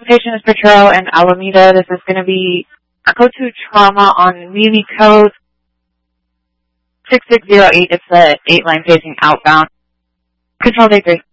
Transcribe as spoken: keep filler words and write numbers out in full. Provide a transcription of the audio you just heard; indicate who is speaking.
Speaker 1: Patient is Petro and Alameda. This is going to be a code two trauma on Mealy code six six zero eight. It's the eight line facing outbound. Control day three.